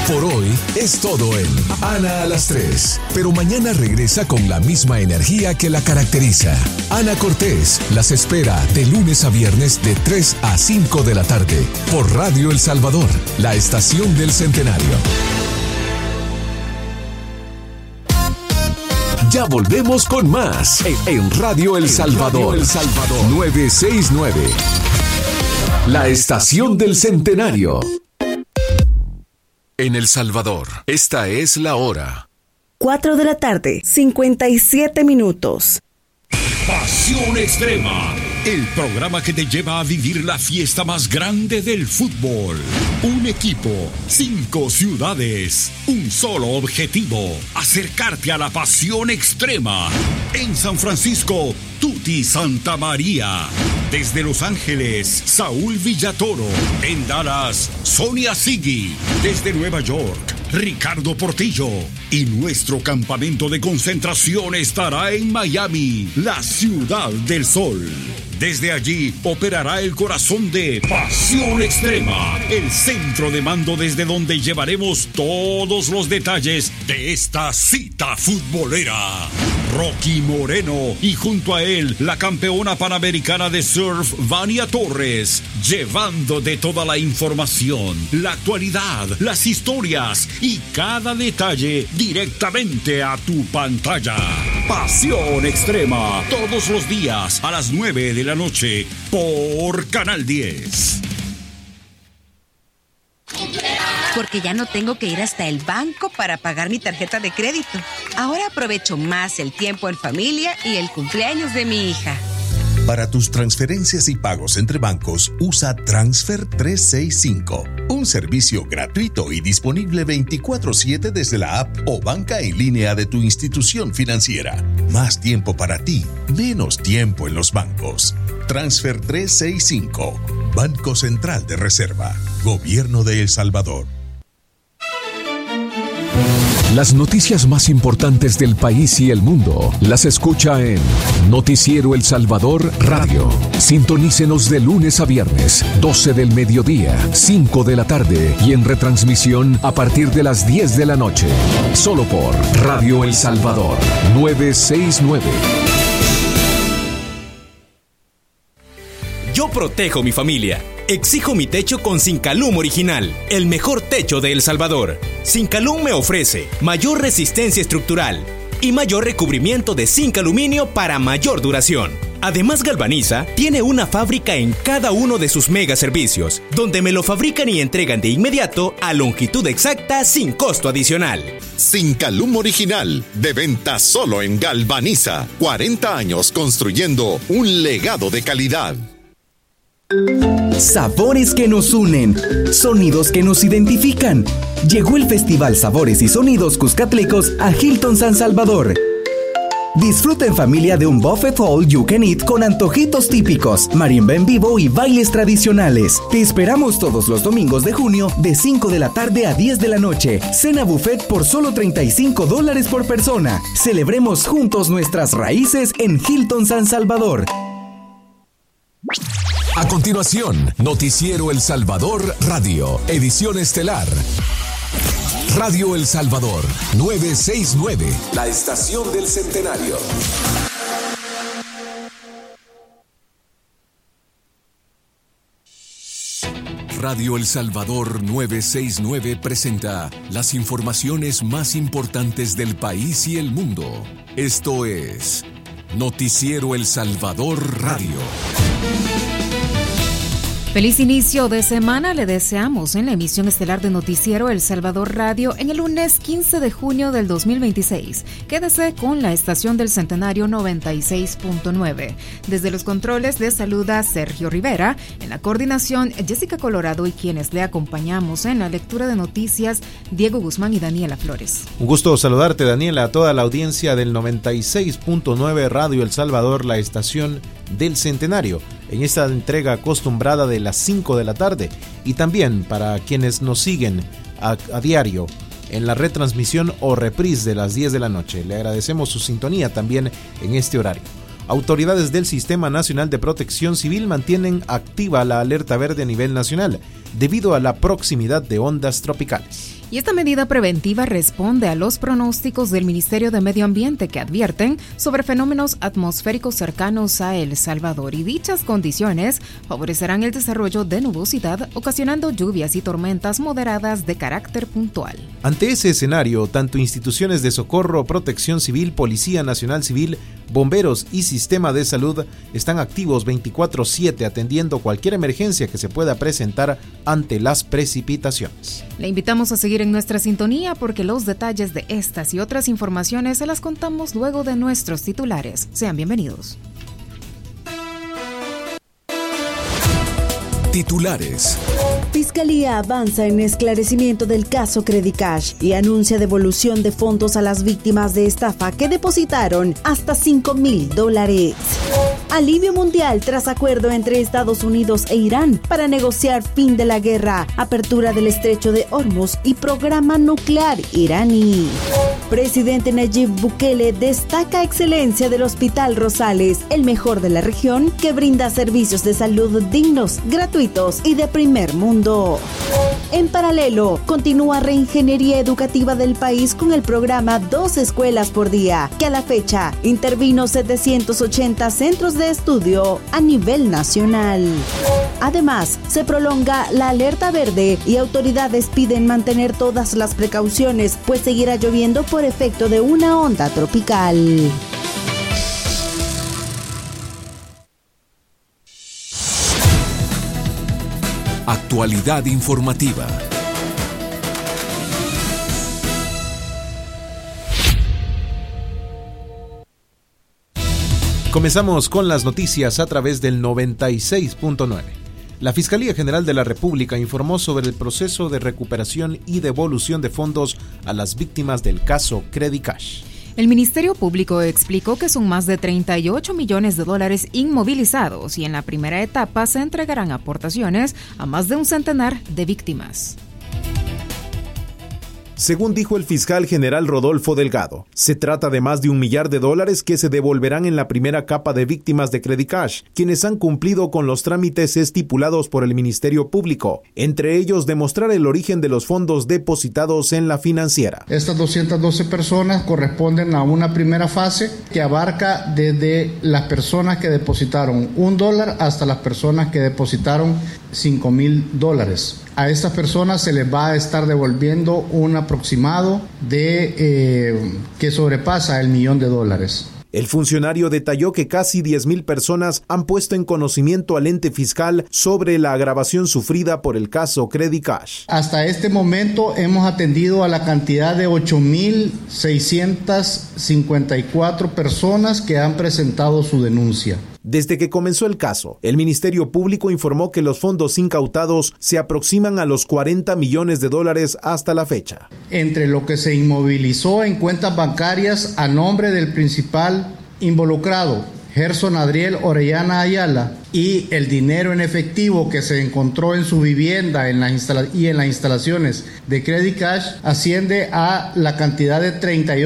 Por hoy es todo en Ana a las 3, pero mañana regresa con la misma energía que la caracteriza. Ana Cortés las espera de lunes a viernes de 3 a 5 de la tarde por Radio El Salvador, la estación del Centenario. Ya volvemos con más en Radio El Salvador, 969, la estación del Centenario. En El Salvador, esta es la hora. 4 de la tarde, 57 minutos. Pasión Extrema, el programa que te lleva a vivir la fiesta más grande del fútbol. Un equipo, 5 ciudades, un solo objetivo: acercarte a la pasión extrema. En San Francisco, Tuti Santa María. Desde Los Ángeles, Saúl Villatoro. En Dallas, Sonia Sigui. Desde Nueva York, Ricardo Portillo. Y nuestro campamento de concentración estará en Miami, la Ciudad del Sol. Desde allí operará el corazón de Pasión Extrema, el centro de mando desde donde llevaremos todos los detalles de esta cita futbolera. Rocky Moreno y junto a él la campeona panamericana de surf Vania Torres, llevándote toda la información, la actualidad, las historias y cada detalle directamente a tu pantalla. Pasión Extrema, todos los días a las 9 de la noche por Canal 10. Porque ya no tengo que ir hasta el banco para pagar mi tarjeta de crédito. Ahora aprovecho más el tiempo en familia y el cumpleaños de mi hija. Para tus transferencias y pagos entre bancos, usa Transfer 365, un servicio gratuito y disponible 24/7 desde la app o banca en línea de tu institución financiera. Más tiempo para ti, menos tiempo en los bancos. Transfer 365, Banco Central de Reserva, Gobierno de El Salvador. Las noticias más importantes del país y el mundo las escucha en Noticiero El Salvador Radio. Sintonícenos de lunes a viernes, 12 del mediodía, 5 de la tarde y en retransmisión a partir de las 10 de la noche. Solo por Radio El Salvador, 969. Yo protejo mi familia. Exijo mi techo con Sincalum Original, el mejor techo de El Salvador. Sincalum me ofrece mayor resistencia estructural y mayor recubrimiento de zinc aluminio para mayor duración. Además, Galvaniza tiene una fábrica en cada uno de sus mega servicios, donde me lo fabrican y entregan de inmediato a longitud exacta sin costo adicional. Sincalum Original, de venta solo en Galvaniza. 40 años construyendo un legado de calidad. Sabores que nos unen, sonidos que nos identifican. Llegó el Festival Sabores y Sonidos Cuscatlecos a Hilton San Salvador. Disfruta en familia de un buffet all you can eat con antojitos típicos, marimba en vivo y bailes tradicionales. Te esperamos todos los domingos de junio de 5 de la tarde a 10 de la noche. Cena buffet por solo $35 por persona. Celebremos juntos nuestras raíces en Hilton San Salvador. A continuación, Noticiero El Salvador Radio, edición estelar. Radio El Salvador, 969, la estación del Centenario. Radio El Salvador 969 presenta las informaciones más importantes del país y el mundo. Esto es Noticiero El Salvador Radio. Feliz inicio de semana le deseamos en la emisión estelar de Noticiero El Salvador Radio en el lunes 15 de junio del 2026. Quédese con la estación del Centenario 96.9. Desde los controles le saluda Sergio Rivera, en la coordinación Jessica Colorado y quienes le acompañamos en la lectura de noticias Diego Guzmán y Daniela Flores. Un gusto saludarte, Daniela, a toda la audiencia del 96.9 Radio El Salvador, la estación del Centenario, en esta entrega acostumbrada de las 5 de la tarde, y también para quienes nos siguen a diario en la retransmisión o reprise de las 10 de la noche. Le agradecemos su sintonía también en este horario. Autoridades del Sistema Nacional de Protección Civil mantienen activa la alerta verde a nivel nacional debido a la proximidad de ondas tropicales. Y esta medida preventiva responde a los pronósticos del Ministerio de Medio Ambiente que advierten sobre fenómenos atmosféricos cercanos a El Salvador, y dichas condiciones favorecerán el desarrollo de nubosidad, ocasionando lluvias y tormentas moderadas de carácter puntual. Ante ese escenario, tanto instituciones de socorro, protección civil, Policía Nacional Civil, bomberos y sistema de salud están activos 24/7 atendiendo cualquier emergencia que se pueda presentar ante las precipitaciones. Le invitamos a seguir en nuestra sintonía porque los detalles de estas y otras informaciones se las contamos luego de nuestros titulares. Sean bienvenidos. Titulares. Fiscalía avanza en esclarecimiento del caso Credicash y anuncia devolución de fondos a las víctimas de estafa que depositaron hasta $5,000. Alivio mundial tras acuerdo entre Estados Unidos e Irán para negociar fin de la guerra, apertura del estrecho de Hormuz y programa nuclear iraní. Presidente Nayib Bukele destaca excelencia del Hospital Rosales, el mejor de la región, que brinda servicios de salud dignos, gratuitos y de primer mundo. En paralelo, continúa reingeniería educativa del país con el programa 2 escuelas por día, que a la fecha intervino 780 centros de estudio a nivel nacional. Además, se prolonga la alerta verde y autoridades piden mantener todas las precauciones, pues seguirá lloviendo por efecto de una onda tropical. Actualidad informativa. Comenzamos con las noticias a través del 96.9. La Fiscalía General de la República informó sobre el proceso de recuperación y devolución de fondos a las víctimas del caso Credicash. El Ministerio Público explicó que son más de $38 millones inmovilizados y en la primera etapa se entregarán aportaciones a más de un centenar de víctimas. Según dijo el fiscal general Rodolfo Delgado, se trata de más de $1 millar que se devolverán en la primera capa de víctimas de Credicash, quienes han cumplido con los trámites estipulados por el Ministerio Público, entre ellos demostrar el origen de los fondos depositados en la financiera. Estas 212 personas corresponden a una primera fase que abarca desde las personas que depositaron $1 hasta las personas que depositaron $5,000. A estas personas se les va a estar devolviendo un aproximado de que sobrepasa $1 millón. El funcionario detalló que casi 10,000 personas han puesto en conocimiento al ente fiscal sobre la agravación sufrida por el caso Credicash. Hasta este momento hemos atendido a la cantidad de 8,654 personas que han presentado su denuncia. Desde que comenzó el caso, el Ministerio Público informó que los fondos incautados se aproximan a los $40 millones hasta la fecha. Entre lo que se inmovilizó en cuentas bancarias a nombre del principal involucrado, Gerson Adriel Orellana Ayala, y el dinero en efectivo que se encontró en su vivienda y en las instalaciones de Credicash asciende a la cantidad de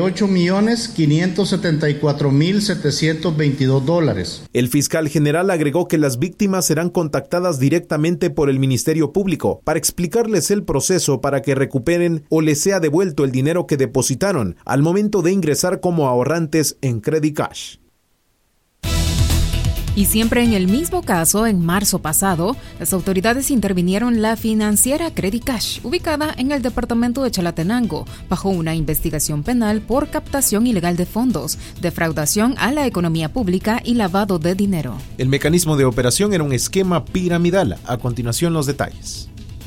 $38,574,722. El fiscal general agregó que las víctimas serán contactadas directamente por el Ministerio Público para explicarles el proceso para que recuperen o les sea devuelto el dinero que depositaron al momento de ingresar como ahorrantes en Credicash. Y siempre en el mismo caso, en marzo pasado, las autoridades intervinieron la financiera Credicash, ubicada en el departamento de Chalatenango, bajo una investigación penal por captación ilegal de fondos, defraudación a la economía pública y lavado de dinero. El mecanismo de operación era un esquema piramidal. A continuación, los detalles.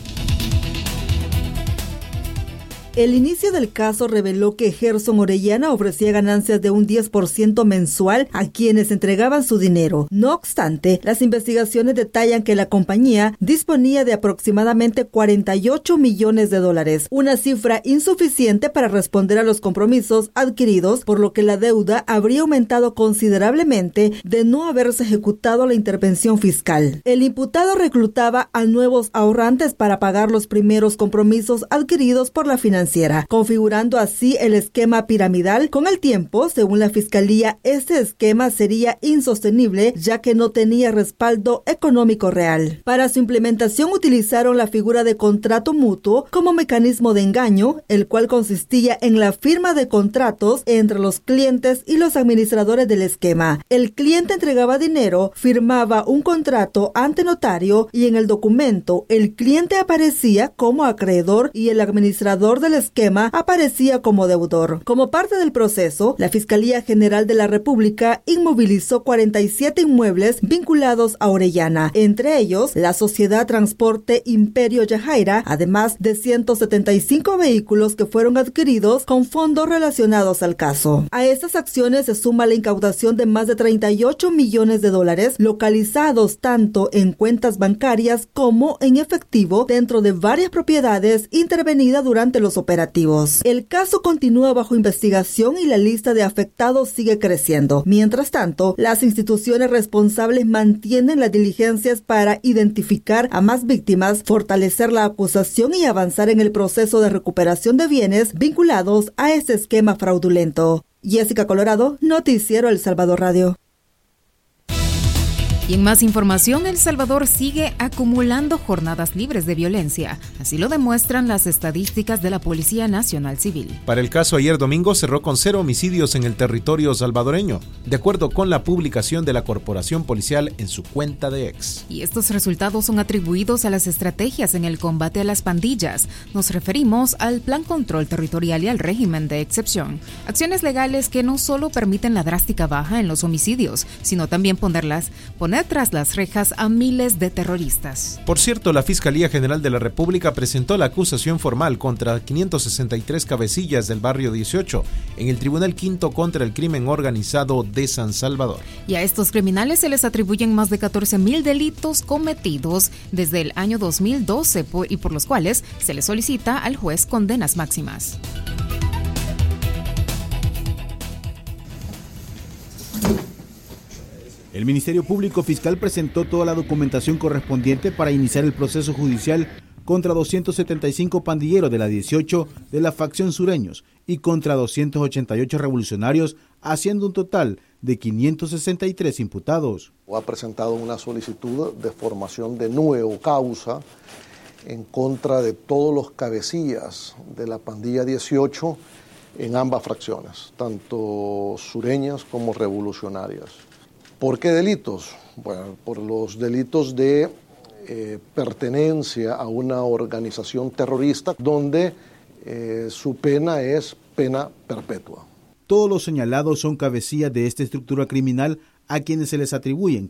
El inicio del caso reveló que Gerson Orellana ofrecía ganancias de un 10% mensual a quienes entregaban su dinero. No obstante, las investigaciones detallan que la compañía disponía de aproximadamente $48 millones, una cifra insuficiente para responder a los compromisos adquiridos, por lo que la deuda habría aumentado considerablemente de no haberse ejecutado la intervención fiscal. El imputado reclutaba a nuevos ahorrantes para pagar los primeros compromisos adquiridos por la financiera financiera, configurando así el esquema piramidal. Con el tiempo, según la Fiscalía, este esquema sería insostenible ya que no tenía respaldo económico real. Para su implementación utilizaron la figura de contrato mutuo como mecanismo de engaño, el cual consistía en la firma de contratos entre los clientes y los administradores del esquema. El cliente entregaba dinero, firmaba un contrato ante notario y en el documento el cliente aparecía como acreedor y el administrador del esquema aparecía como deudor. Como parte del proceso, la Fiscalía General de la República inmovilizó 47 inmuebles vinculados a Orellana, entre ellos la Sociedad Transporte Imperio Yajaira, además de 175 vehículos que fueron adquiridos con fondos relacionados al caso. A estas acciones se suma la incautación de más de 38 millones de dólares localizados tanto en cuentas bancarias como en efectivo dentro de varias propiedades intervenidas durante los operativos. El caso continúa bajo investigación y la lista de afectados sigue creciendo. Mientras tanto, las instituciones responsables mantienen las diligencias para identificar a más víctimas, fortalecer la acusación y avanzar en el proceso de recuperación de bienes vinculados a este esquema fraudulento. Jessica Colorado, Noticiero El Salvador Radio. Y en más información, El Salvador sigue acumulando jornadas libres de violencia. Así lo demuestran las estadísticas de la Policía Nacional Civil. Para el caso, ayer domingo cerró con 0 homicidios en el territorio salvadoreño, de acuerdo con la publicación de la Corporación Policial en su cuenta de X. Y estos resultados son atribuidos a las estrategias en el combate a las pandillas. Nos referimos al Plan Control Territorial y al régimen de excepción. Acciones legales que no solo permiten la drástica baja en los homicidios, sino también poner tras las rejas a miles de terroristas. Por cierto, la Fiscalía General de la República presentó la acusación formal contra 563 cabecillas del barrio 18 en el Tribunal Quinto contra el Crimen Organizado de San Salvador. Y a estos criminales se les atribuyen más de 14,000 delitos cometidos desde el año 2012 y por los cuales se les solicita al juez condenas máximas. El Ministerio Público Fiscal presentó toda la documentación correspondiente para iniciar el proceso judicial contra 275 pandilleros de la 18 de la facción Sureños y contra 288 revolucionarios, haciendo un total de 563 imputados. Ha presentado una solicitud de formación de nuevo causa en contra de todos los cabecillas de la pandilla 18 en ambas fracciones, tanto sureñas como revolucionarias. ¿Por qué delitos? Bueno, por los delitos de pertenencia a una organización terrorista donde su pena es pena perpetua. Todos los señalados son cabecillas de esta estructura criminal a quienes se les atribuyen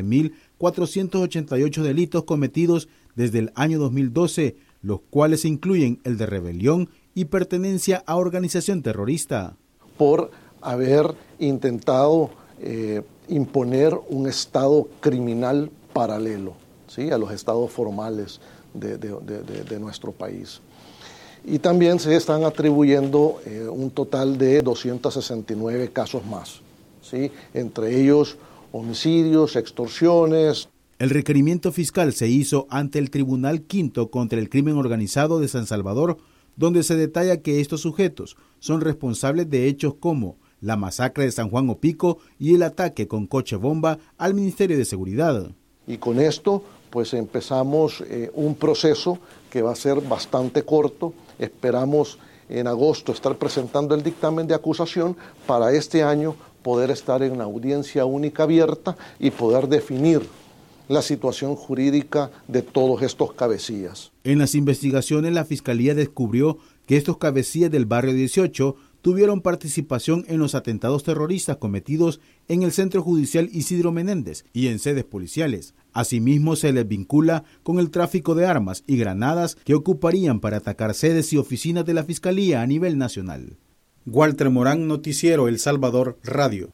14.488 delitos cometidos desde el año 2012, los cuales incluyen el de rebelión y pertenencia a organización terrorista. Por haber intentado imponer un estado criminal paralelo, ¿sí?, a los estados formales de nuestro país. Y también se están atribuyendo un total de 269 casos más, ¿sí?, entre ellos homicidios, extorsiones. El requerimiento fiscal se hizo ante el Tribunal Quinto contra el Crimen Organizado de San Salvador, donde se detalla que estos sujetos son responsables de hechos como la masacre de San Juan Opico y el ataque con coche bomba al Ministerio de Seguridad. Y con esto pues empezamos un proceso que va a ser bastante corto. Esperamos en agosto estar presentando el dictamen de acusación para este año poder estar en una audiencia única abierta y poder definir la situación jurídica de todos estos cabecillas. En las investigaciones, la Fiscalía descubrió que estos cabecillas del barrio 18 tuvieron participación en los atentados terroristas cometidos en el Centro Judicial Isidro Menéndez y en sedes policiales. Asimismo, se les vincula con el tráfico de armas y granadas que ocuparían para atacar sedes y oficinas de la Fiscalía a nivel nacional. Walter Morán, Noticiero El Salvador Radio.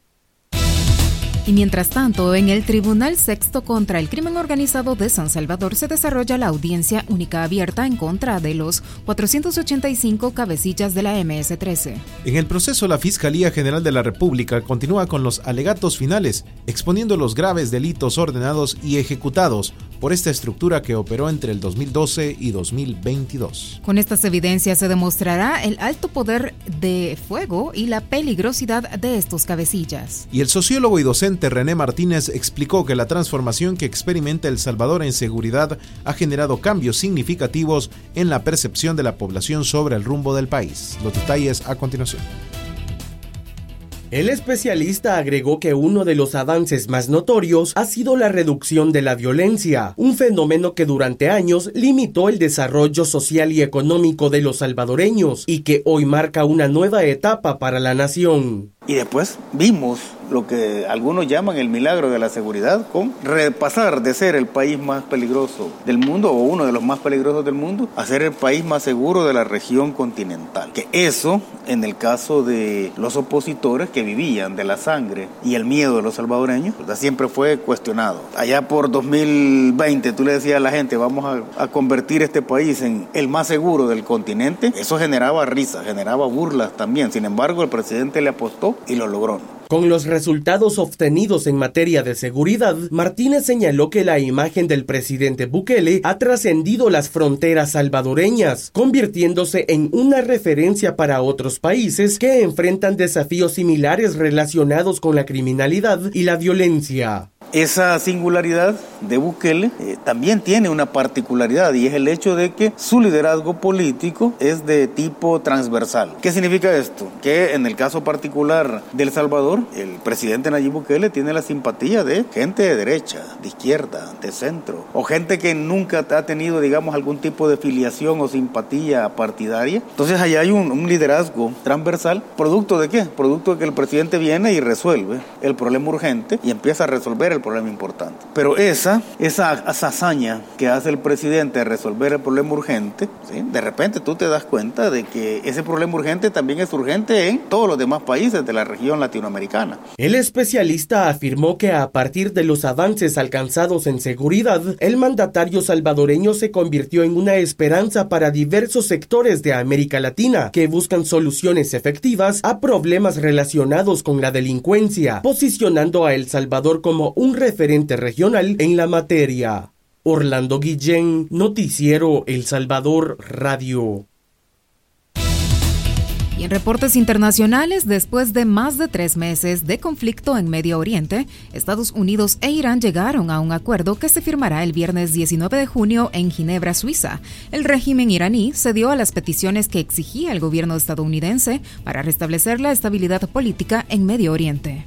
Y mientras tanto, en el Tribunal Sexto contra el Crimen Organizado de San Salvador se desarrolla la audiencia única abierta en contra de los 485 cabecillas de la MS-13. En el proceso, la Fiscalía General de la República continúa con los alegatos finales, exponiendo los graves delitos ordenados y ejecutados por esta estructura que operó entre el 2012 y 2022. Con estas evidencias se demostrará el alto poder de fuego y la peligrosidad de estos cabecillas. Y el sociólogo y docente René Martínez explicó que la transformación que experimenta El Salvador en seguridad ha generado cambios significativos en la percepción de la población sobre el rumbo del país. Los detalles a continuación. El especialista agregó que uno de los avances más notorios ha sido la reducción de la violencia, un fenómeno que durante años limitó el desarrollo social y económico de los salvadoreños y que hoy marca una nueva etapa para la nación. Y después vimos lo que algunos llaman el milagro de la seguridad, con repasar de ser el país más peligroso del mundo, o uno de los más peligrosos del mundo, a ser el país más seguro de la región continental. Que eso, en el caso de los opositores que vivían de la sangre y el miedo de los salvadoreños, siempre fue cuestionado. Allá por 2020 tú le decías a la gente, vamos a convertir este país en el más seguro del continente. Eso generaba risas, generaba burlas también. Sin embargo, el presidente le apostó y lo logró. Con los resultados obtenidos en materia de seguridad, Martínez señaló que la imagen del presidente Bukele ha trascendido las fronteras salvadoreñas, convirtiéndose en una referencia para otros países que enfrentan desafíos similares relacionados con la criminalidad y la violencia. Esa singularidad de Bukele también tiene una particularidad, y es el hecho de que su liderazgo político es de tipo transversal. ¿Qué significa esto? Que en el caso particular de El Salvador, el presidente Nayib Bukele tiene la simpatía de gente de derecha, de izquierda, de centro, o gente que nunca ha tenido, digamos, algún tipo de filiación o simpatía partidaria. Entonces allá hay un liderazgo transversal. ¿Producto de qué? Producto de que el presidente viene y resuelve el problema urgente y empieza a resolver el problema importante. Pero esa hazaña que hace el presidente de resolver el problema urgente, ¿sí? De repente tú te das cuenta de que ese problema urgente también es urgente en todos los demás países de la región latinoamericana. El especialista afirmó que a partir de los avances alcanzados en seguridad, el mandatario salvadoreño se convirtió en una esperanza para diversos sectores de América Latina que buscan soluciones efectivas a problemas relacionados con la delincuencia, posicionando a El Salvador como un referente regional en la materia. Orlando Guillén, Noticiero El Salvador Radio. Y en reportes internacionales, después de más de 3 meses de conflicto en Medio Oriente, Estados Unidos e Irán llegaron a un acuerdo que se firmará el viernes 19 de junio en Ginebra, Suiza. El régimen iraní cedió a las peticiones que exigía el gobierno estadounidense para restablecer la estabilidad política en Medio Oriente.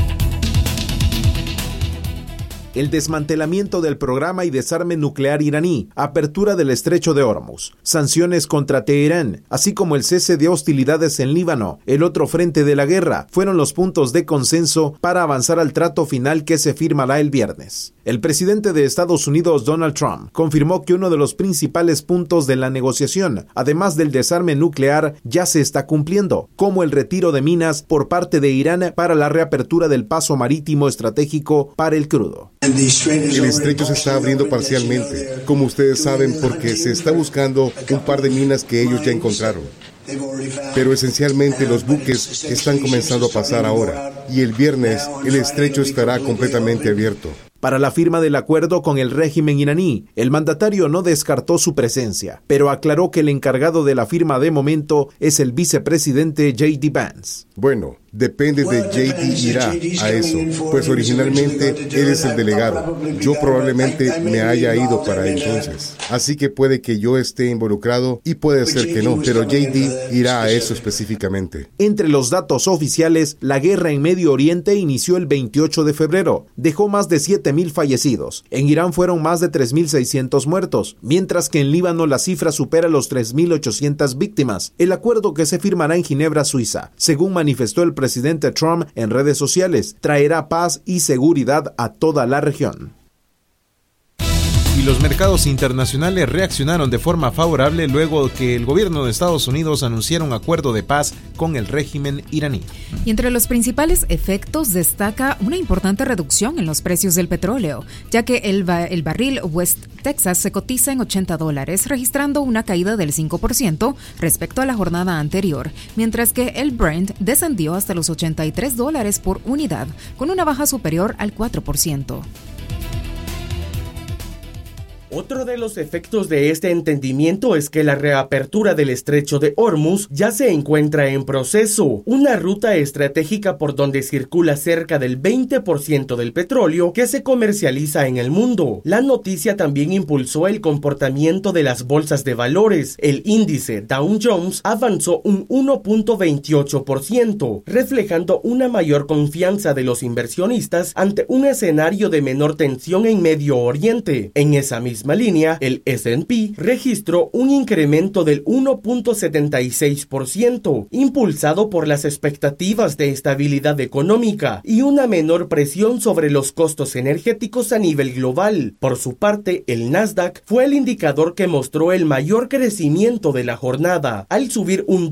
El desmantelamiento del programa y desarme nuclear iraní, apertura del estrecho de Hormuz, sanciones contra Teherán, así como el cese de hostilidades en Líbano, el otro frente de la guerra, fueron los puntos de consenso para avanzar al trato final que se firmará el viernes. El presidente de Estados Unidos, Donald Trump, confirmó que uno de los principales puntos de la negociación, además del desarme nuclear, ya se está cumpliendo, como el retiro de minas por parte de Irán para la reapertura del paso marítimo estratégico para el crudo. El estrecho se está abriendo parcialmente, como ustedes saben, porque se está buscando un par de minas que ellos ya encontraron. Pero esencialmente los buques están comenzando a pasar ahora, y el viernes el estrecho estará completamente abierto. Para la firma del acuerdo con el régimen iraní, el mandatario no descartó su presencia, pero aclaró que el encargado de la firma de momento es el vicepresidente J.D. Vance. Bueno, depende de J.D. irá a eso, pues originalmente él es el delegado. Yo probablemente me haya ido para entonces. Así que puede que yo esté involucrado y puede ser que no, pero J.D. irá a eso específicamente. Entre los datos oficiales, la guerra en Medio Oriente inició el 28 de febrero. Dejó más de 7,000 fallecidos. En Irán fueron más de 3,600 muertos, mientras que en Líbano la cifra supera los 3,800 víctimas. El acuerdo que se firmará en Ginebra, Suiza, según manifestó el presidente Trump en redes sociales, traerá paz y seguridad a toda la región. Y los mercados internacionales reaccionaron de forma favorable luego que el gobierno de Estados Unidos anunciara un acuerdo de paz con el régimen iraní. Y entre los principales efectos destaca una importante reducción en los precios del petróleo, ya que el barril West Texas se cotiza en $80, registrando una caída del 5% respecto a la jornada anterior, mientras que el Brent descendió hasta los $83 por unidad, con una baja superior al 4%. Otro de los efectos de este entendimiento es que la reapertura del estrecho de Hormuz ya se encuentra en proceso, una ruta estratégica por donde circula cerca del 20% del petróleo que se comercializa en el mundo. La noticia también impulsó el comportamiento de las bolsas de valores. El índice Dow Jones avanzó un 1.28%, reflejando una mayor confianza de los inversionistas ante un escenario de menor tensión en Medio Oriente. En esa misma línea, el S&P registró un incremento del 1.76%, impulsado por las expectativas de estabilidad económica y una menor presión sobre los costos energéticos a nivel global. Por su parte, el Nasdaq fue el indicador que mostró el mayor crecimiento de la jornada, al subir un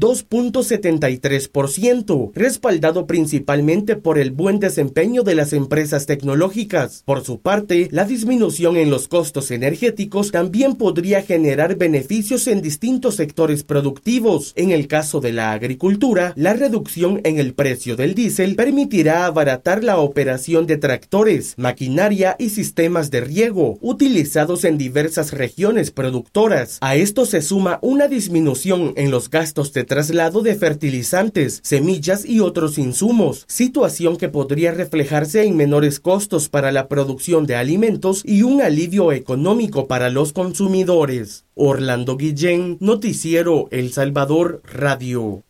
2.73%, respaldado principalmente por el buen desempeño de las empresas tecnológicas. Por su parte, la disminución en los costos energéticos también podría generar beneficios en distintos sectores productivos. En el caso de la agricultura, la reducción en el precio del diésel permitirá abaratar la operación de tractores, maquinaria y sistemas de riego, utilizados en diversas regiones productoras. A esto se suma una disminución en los gastos de traslado de fertilizantes, semillas y otros insumos, situación que podría reflejarse en menores costos para la producción de alimentos y un alivio económico para los consumidores. Orlando Guillén, Noticiero El Salvador Radio.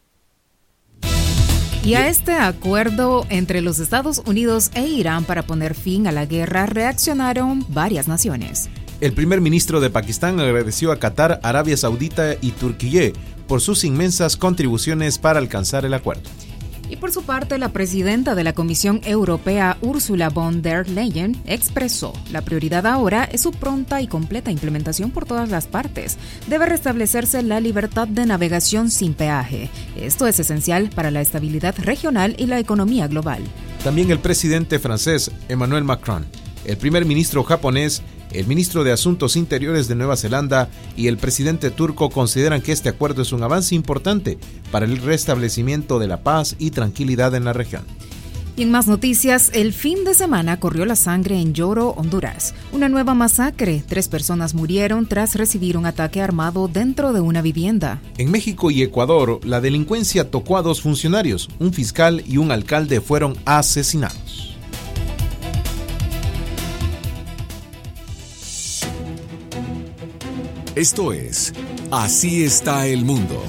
Y a este acuerdo entre los Estados Unidos e Irán para poner fin a la guerra reaccionaron varias naciones. El primer ministro de Pakistán agradeció a Qatar, Arabia Saudita y Turquía por sus inmensas contribuciones para alcanzar el acuerdo. Y por su parte, la presidenta de la Comisión Europea, Ursula von der Leyen, expresó: la prioridad ahora es su pronta y completa implementación por todas las partes. Debe restablecerse la libertad de navegación sin peaje. Esto es esencial para la estabilidad regional y la economía global. También el presidente francés, Emmanuel Macron, el primer ministro japonés, el ministro de Asuntos Interiores de Nueva Zelanda y el presidente turco consideran que este acuerdo es un avance importante para el restablecimiento de la paz y tranquilidad en la región. Y en más noticias, el fin de semana corrió la sangre en Yoro, Honduras. Una nueva masacre. 3 personas murieron tras recibir un ataque armado dentro de una vivienda. En México y Ecuador, la delincuencia tocó a 2 funcionarios. Un fiscal y un alcalde fueron asesinados. Esto es Así está el mundo.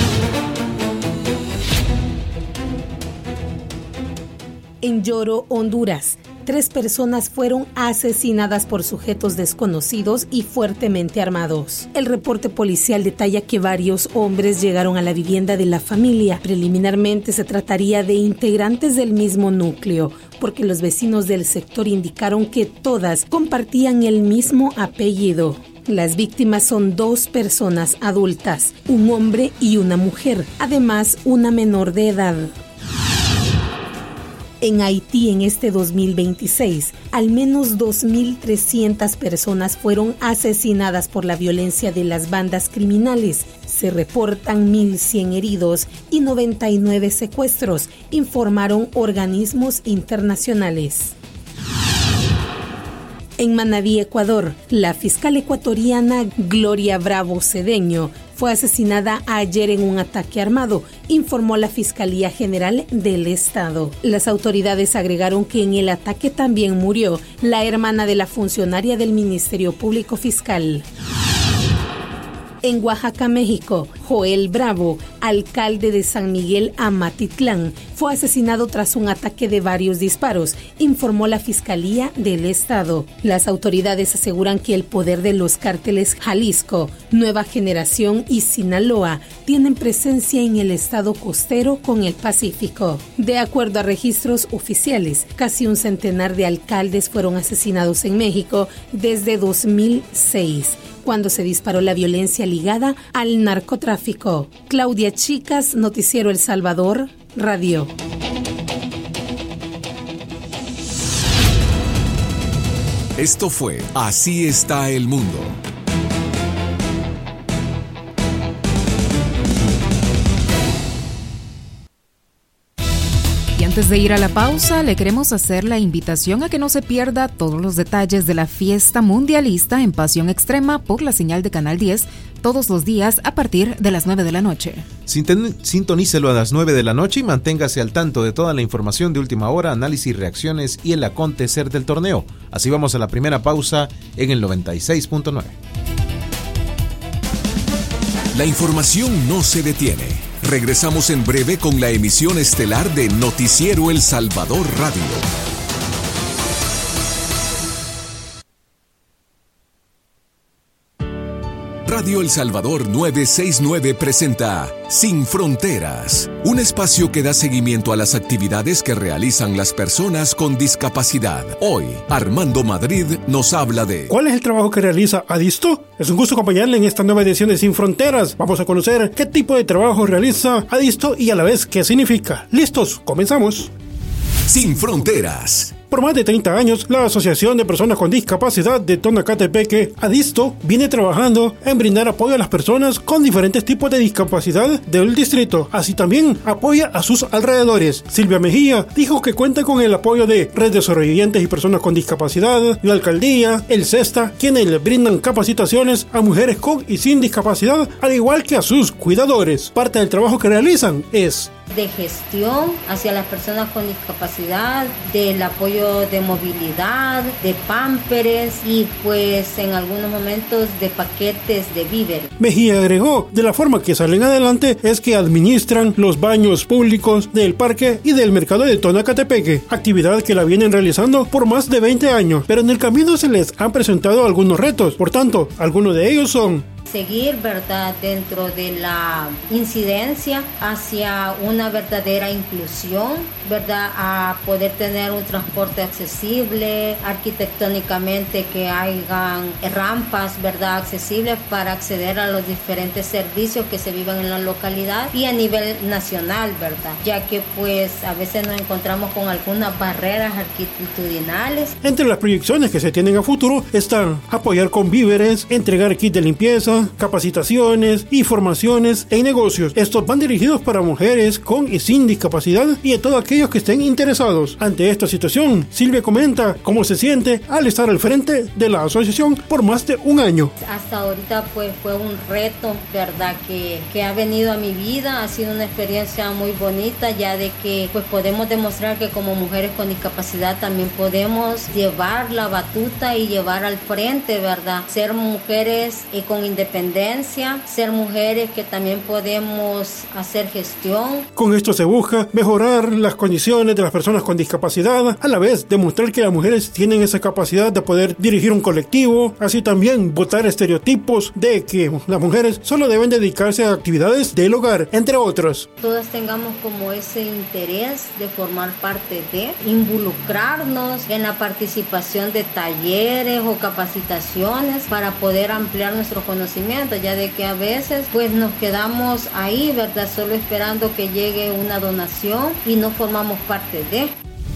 En Yoro, Honduras, 3 personas fueron asesinadas por sujetos desconocidos y fuertemente armados. El reporte policial detalla que varios hombres llegaron a la vivienda de la familia. Preliminarmente se trataría de integrantes del mismo núcleo, porque los vecinos del sector indicaron que todas compartían el mismo apellido. Las víctimas son 2 personas adultas, un hombre y una mujer, además una menor de edad. En Haití, en este 2026, al menos 2.300 personas fueron asesinadas por la violencia de las bandas criminales. Se reportan 1.100 heridos y 99 secuestros, informaron organismos internacionales. En Manabí, Ecuador, la fiscal ecuatoriana Gloria Bravo Cedeño fue asesinada ayer en un ataque armado, informó la Fiscalía General del Estado. Las autoridades agregaron que en el ataque también murió la hermana de la funcionaria del Ministerio Público Fiscal. En Oaxaca, México, Joel Bravo, alcalde de San Miguel Amatitlán, fue asesinado tras un ataque de varios disparos, informó la Fiscalía del Estado. Las autoridades aseguran que el poder de los cárteles Jalisco, Nueva Generación y Sinaloa tienen presencia en el estado costero con el Pacífico. De acuerdo a registros oficiales, casi un centenar de alcaldes fueron asesinados en México desde 2006. Cuando se disparó la violencia ligada al narcotráfico. Claudia Chicas, Noticiero El Salvador, Radio. Esto fue Así está el mundo. Antes de ir a la pausa, le queremos hacer la invitación a que no se pierda todos los detalles de la fiesta mundialista en Pasión Extrema por la señal de Canal 10 todos los días a partir de las 9 de la noche. Sintonícelo a las 9 de la noche y manténgase al tanto de toda la información de última hora, análisis, reacciones y el acontecer del torneo. Así vamos a la primera pausa en el 96.9. La información no se detiene. Regresamos en breve con la emisión estelar de Noticiero El Salvador Radio. Radio El Salvador 969 presenta Sin Fronteras, un espacio que da seguimiento a las actividades que realizan las personas con discapacidad. Hoy, Armando Madrid nos habla de... ¿Cuál es el trabajo que realiza Adisto? Es un gusto acompañarle en esta nueva edición de Sin Fronteras. Vamos a conocer qué tipo de trabajo realiza Adisto y a la vez qué significa. ¿Listos? Comenzamos. Sin Fronteras. Por más de 30 años, la Asociación de Personas con Discapacidad de Tonacatepeque, Adisto, viene trabajando en brindar apoyo a las personas con diferentes tipos de discapacidad del distrito. Así también apoya a sus alrededores. Silvia Mejía dijo que cuenta con el apoyo de Red de Sobrevivientes y Personas con Discapacidad, la Alcaldía, el CESTA, quienes le brindan capacitaciones a mujeres con y sin discapacidad, al igual que a sus cuidadores. Parte del trabajo que realizan es de gestión hacia las personas con discapacidad, del apoyo de movilidad, de pámperes y pues en algunos momentos de paquetes de víveres. Mejía agregó, de la forma que salen adelante es que administran los baños públicos del parque y del mercado de Tonacatepeque, actividad que la vienen realizando por más de 20 años, pero en el camino se les han presentado algunos retos, por tanto, algunos de ellos son seguir, ¿verdad?, dentro de la incidencia hacia una verdadera inclusión, ¿verdad?, a poder tener un transporte accesible, arquitectónicamente que hayan rampas, ¿verdad?, accesibles para acceder a los diferentes servicios que se viven en la localidad y a nivel nacional, ¿verdad?, ya que pues a veces nos encontramos con algunas barreras arquitectonales. Entre las proyecciones que se tienen a futuro están apoyar con víveres, entregar kits de limpieza, capacitaciones y formaciones en negocios. Estos van dirigidos para mujeres con y sin discapacidad y a todos aquellos que estén interesados. Ante esta situación, Silvia comenta cómo se siente al estar al frente de la asociación por más de un año. Hasta ahorita pues fue un reto, ¿verdad?, que ha venido a mi vida. Ha sido una experiencia muy bonita, ya de que pues podemos demostrar que como mujeres con discapacidad también podemos llevar la batuta y llevar al frente, ¿verdad?, ser mujeres con independencia, ser mujeres que también podemos hacer gestión. Con esto se busca mejorar las condiciones de las personas con discapacidad, a la vez demostrar que las mujeres tienen esa capacidad de poder dirigir un colectivo, así también botar estereotipos de que las mujeres solo deben dedicarse a actividades del hogar, entre otros. Todas tengamos como ese interés de formar parte de, involucrarnos en la participación de talleres o capacitaciones para poder ampliar nuestro conocimiento, ya de que a veces pues nos quedamos ahí, ¿verdad?, solo esperando que llegue una donación y no formamos parte de.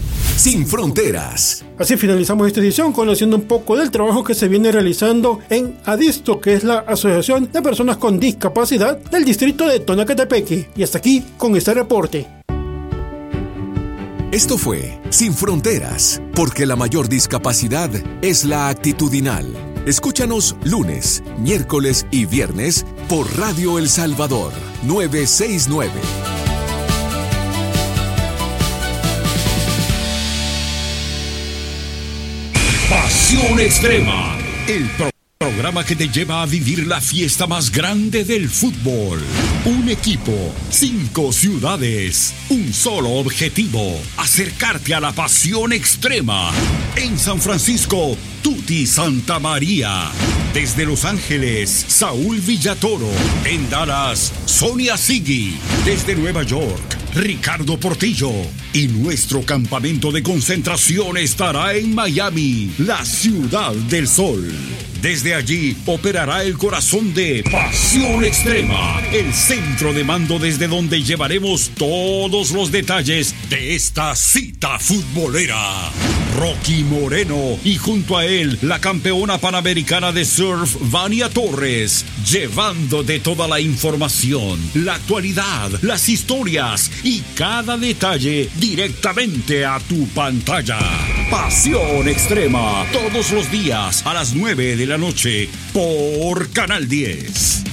Sin Fronteras. Así finalizamos esta edición conociendo un poco del trabajo que se viene realizando en Adisto, que es la Asociación de Personas con Discapacidad del distrito de Tonacatepeque. Y hasta aquí con este reporte. Esto fue Sin Fronteras, porque la mayor discapacidad es la actitudinal. Escúchanos lunes, miércoles y viernes por Radio El Salvador 969. Pasión Extrema, el programa que te lleva a vivir la fiesta más grande del fútbol. Un equipo, 5 ciudades, un solo objetivo: acercarte a la pasión extrema. En San Francisco, Tuti Santa María. Desde Los Ángeles, Saúl Villatoro. En Dallas, Sonia Sigui. Desde Nueva York, Ricardo Portillo. Y nuestro campamento de concentración estará en Miami, la ciudad del sol. Desde allí operará el corazón de Pasión Extrema, el centro de mando desde donde llevaremos todos los detalles de esta cita futbolera. Rocky Moreno, y junto a él la campeona panamericana de surf Vania Torres, llevándote toda la información, la actualidad, las historias y cada detalle directamente a tu pantalla. Pasión Extrema, todos los días a las 9 de la noche por Canal 10.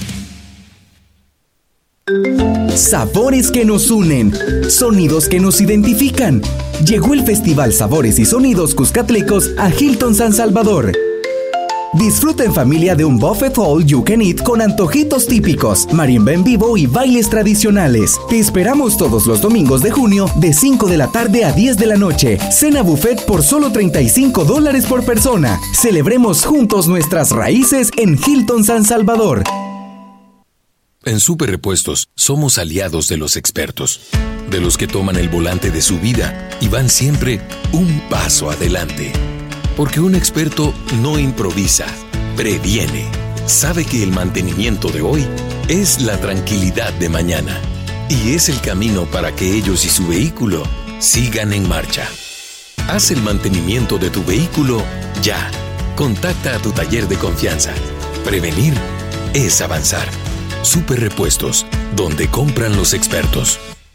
Sabores que nos unen, sonidos que nos identifican. Llegó el Festival Sabores y Sonidos Cuscatlecos a Hilton San Salvador. Disfruta en familia de un buffet all you can eat con antojitos típicos, marimba en vivo y bailes tradicionales. Te esperamos todos los domingos de junio de 5 de la tarde a 10 de la noche. Cena buffet por solo $35 por persona. Celebremos juntos nuestras raíces en Hilton San Salvador. En Super Repuestos somos aliados de los expertos, de los que toman el volante de su vida y van siempre un paso adelante. Porque un experto no improvisa, previene. Sabe que el mantenimiento de hoy es la tranquilidad de mañana y es el camino para que ellos y su vehículo sigan en marcha. Haz el mantenimiento de tu vehículo ya. Contacta a tu taller de confianza. Prevenir es avanzar. Super Repuestos, donde compran los expertos.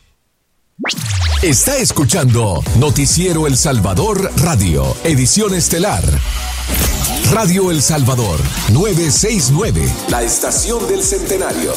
Está escuchando Noticiero El Salvador Radio, edición estelar. Radio El Salvador, 969, la estación del centenario.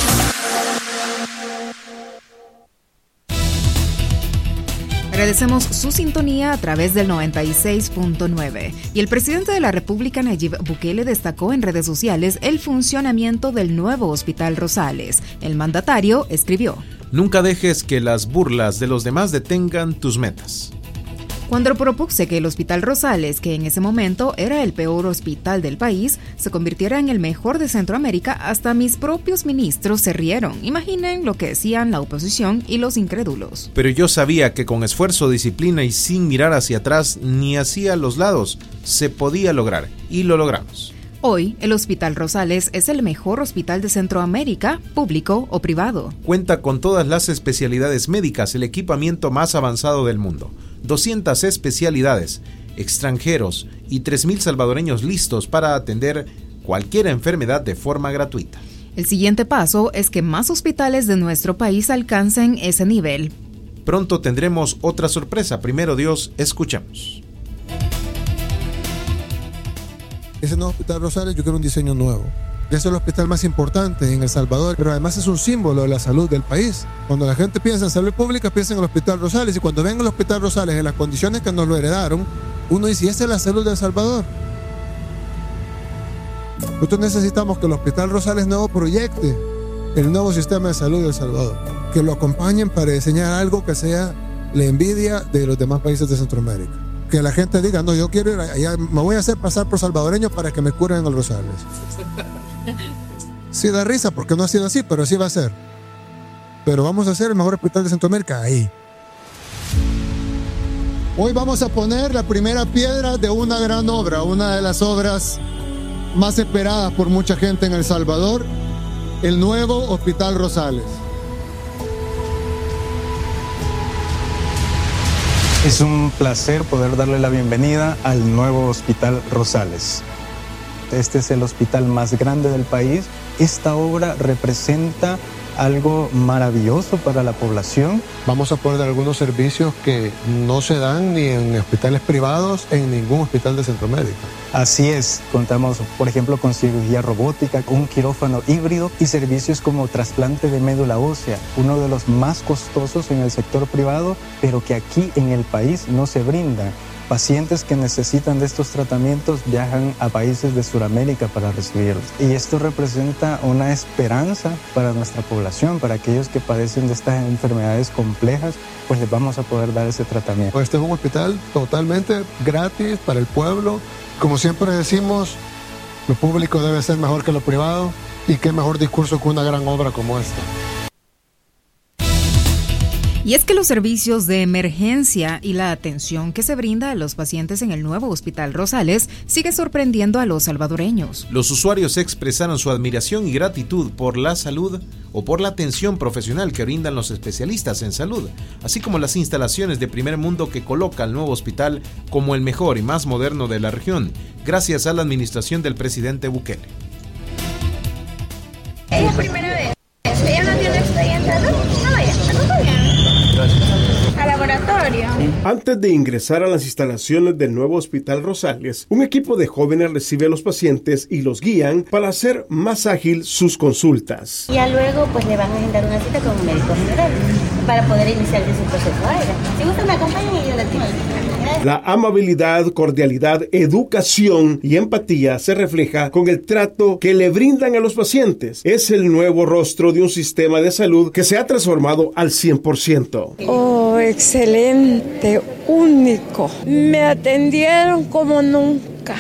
Agradecemos su sintonía a través del 96.9. Y el presidente de la República, Nayib Bukele, destacó en redes sociales el funcionamiento del nuevo Hospital Rosales. El mandatario escribió: Nunca dejes que las burlas de los demás detengan tus metas. Cuando propuse que el Hospital Rosales, que en ese momento era el peor hospital del país, se convirtiera en el mejor de Centroamérica, hasta mis propios ministros se rieron. Imaginen lo que decían la oposición y los incrédulos. Pero yo sabía que con esfuerzo, disciplina y sin mirar hacia atrás ni hacia los lados, se podía lograr, y lo logramos. Hoy, el Hospital Rosales es el mejor hospital de Centroamérica, público o privado. Cuenta con todas las especialidades médicas, el equipamiento más avanzado del mundo, 200 especialidades, extranjeros y 3,000 salvadoreños listos para atender cualquier enfermedad de forma gratuita. El siguiente paso es que más hospitales de nuestro país alcancen ese nivel. Pronto tendremos otra sorpresa. Primero Dios, escuchamos. Ese nuevo Hospital Rosales, yo quiero un diseño nuevo. Es el hospital más importante en El Salvador, pero además es un símbolo de la salud del país. Cuando la gente piensa en salud pública, piensa en el Hospital Rosales, y cuando ven el Hospital Rosales en las condiciones que nos lo heredaron, uno dice, ¿y esa es la salud de El Salvador? Nosotros necesitamos que el Hospital Rosales nuevo proyecte el nuevo sistema de salud de El Salvador, que lo acompañen para diseñar algo que sea la envidia de los demás países de Centroamérica. Que la gente diga, no, yo quiero ir allá, me voy a hacer pasar por salvadoreño para que me curen en el Rosales. Sí da risa porque no ha sido así, pero así va a ser. Pero vamos a hacer el mejor hospital de Centroamérica ahí. Hoy vamos a poner la primera piedra de una gran obra, una de las obras más esperadas por mucha gente en El Salvador, el nuevo Hospital Rosales. Es un placer poder darle la bienvenida al nuevo Hospital Rosales. Este es el hospital más grande del país. Esta obra representa algo maravilloso para la población. Vamos a poner algunos servicios que no se dan ni en hospitales privados, en ningún hospital de Centroamérica. Así es, contamos por ejemplo con cirugía robótica, un quirófano híbrido y servicios como trasplante de médula ósea, uno de los más costosos en el sector privado, pero que aquí en el país no se brinda. Pacientes que necesitan de estos tratamientos viajan a países de Sudamérica para recibirlos. Y esto representa una esperanza para nuestra población, para aquellos que padecen de estas enfermedades complejas, pues les vamos a poder dar ese tratamiento. Este es un hospital totalmente gratis para el pueblo. Como siempre decimos, lo público debe ser mejor que lo privado, y qué mejor discurso que una gran obra como esta. Y es que los servicios de emergencia y la atención que se brinda a los pacientes en el nuevo Hospital Rosales sigue sorprendiendo a los salvadoreños. Los usuarios expresaron su admiración y gratitud por la salud o por la atención profesional que brindan los especialistas en salud, así como las instalaciones de primer mundo que coloca al nuevo hospital como el mejor y más moderno de la región, gracias a la administración del presidente Bukele. Es la primera vez. ¿Ella no tiene expediente? No vaya, acompáñame. Al laboratorio. Antes de ingresar a las instalaciones del nuevo Hospital Rosales, un equipo de jóvenes recibe a los pacientes y los guían para hacer más ágil sus consultas. Ya luego pues le van a agendar una cita con un médico general para poder iniciar su proceso aéreo. Si usted me acompaña, yo le digo. La amabilidad, cordialidad, educación y empatía se refleja con el trato que le brindan a los pacientes. Es el nuevo rostro de un sistema de salud que se ha transformado al 100%. Oh, excelente, único. Me atendieron como nunca.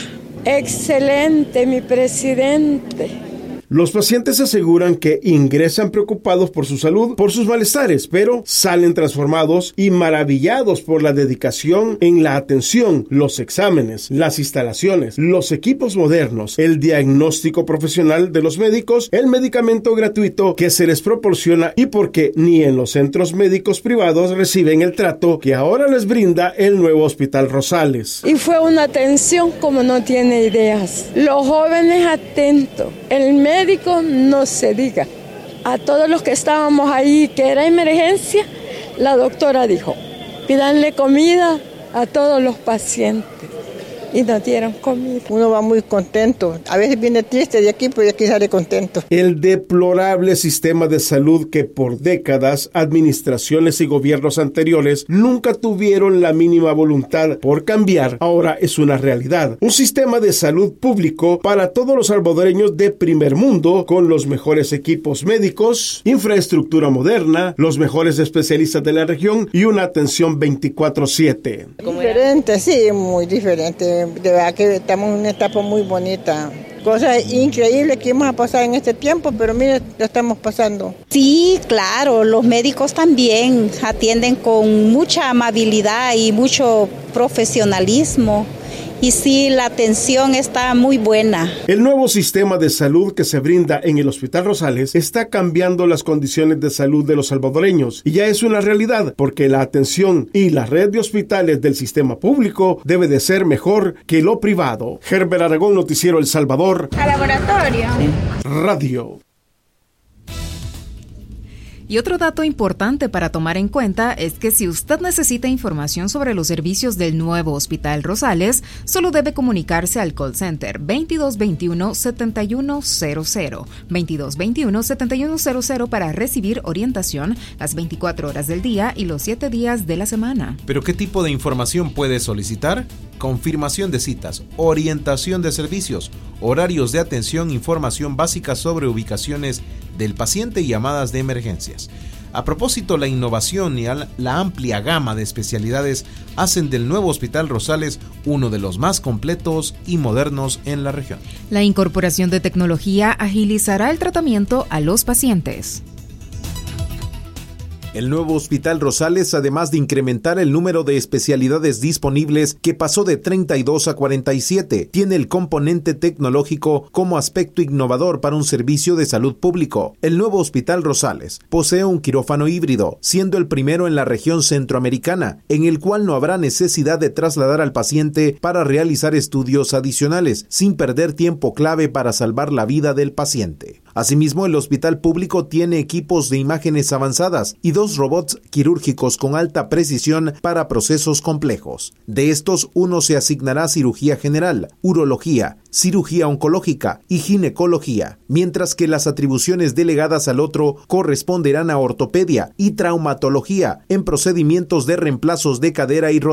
Excelente, mi presidente. Los pacientes aseguran que ingresan preocupados por su salud, por sus malestares, pero salen transformados y maravillados por la dedicación en la atención, los exámenes, las instalaciones, los equipos modernos, el diagnóstico profesional de los médicos, el medicamento gratuito que se les proporciona y porque ni en los centros médicos privados reciben el trato que ahora les brinda el nuevo Hospital Rosales. Y fue una atención como no tiene ideas. Los jóvenes atentos, el médico no se diga. A todos los que estábamos ahí, que era emergencia, la doctora dijo, pídanle comida a todos los pacientes. Y nos dieron comida. Uno va muy contento. A veces viene triste de aquí, pero de aquí sale contento. El deplorable sistema de salud que por décadas administraciones y gobiernos anteriores nunca tuvieron la mínima voluntad por cambiar, ahora es una realidad. Un sistema de salud público para todos los salvadoreños de primer mundo, con los mejores equipos médicos, infraestructura moderna, los mejores especialistas de la región y una atención 24/7. Diferente, sí, muy diferente. De verdad que estamos en una etapa muy bonita. Cosas increíbles que íbamos a pasar en este tiempo, pero mire, lo estamos pasando. Sí, claro, los médicos también atienden con mucha amabilidad y mucho profesionalismo. Y sí, la atención está muy buena. El nuevo sistema de salud que se brinda en el Hospital Rosales está cambiando las condiciones de salud de los salvadoreños y ya es una realidad porque la atención y la red de hospitales del sistema público debe de ser mejor que lo privado. Herbert Aragón, Noticiero El Salvador. Al laboratorio. Radio. Y otro dato importante para tomar en cuenta es que si usted necesita información sobre los servicios del nuevo Hospital Rosales, solo debe comunicarse al call center 2221-7100, 2221-7100 para recibir orientación las 24 horas del día y los 7 días de la semana. ¿Pero qué tipo de información puede solicitar? Confirmación de citas, orientación de servicios, horarios de atención, información básica sobre ubicaciones del paciente y llamadas de emergencias. A propósito, la innovación y la amplia gama de especialidades hacen del nuevo Hospital Rosales uno de los más completos y modernos en la región. La incorporación de tecnología agilizará el tratamiento a los pacientes. El nuevo Hospital Rosales, además de incrementar el número de especialidades disponibles que pasó de 32 a 47, tiene el componente tecnológico como aspecto innovador para un servicio de salud público. El nuevo Hospital Rosales posee un quirófano híbrido, siendo el primero en la región centroamericana, en el cual no habrá necesidad de trasladar al paciente para realizar estudios adicionales, sin perder tiempo clave para salvar la vida del paciente. Asimismo, el hospital público tiene equipos de imágenes avanzadas y 2 robots quirúrgicos con alta precisión para procesos complejos. De estos, uno se asignará a cirugía general, urología, cirugía oncológica y ginecología, mientras que las atribuciones delegadas al otro corresponderán a ortopedia y traumatología en procedimientos de reemplazos de cadera y rodilla.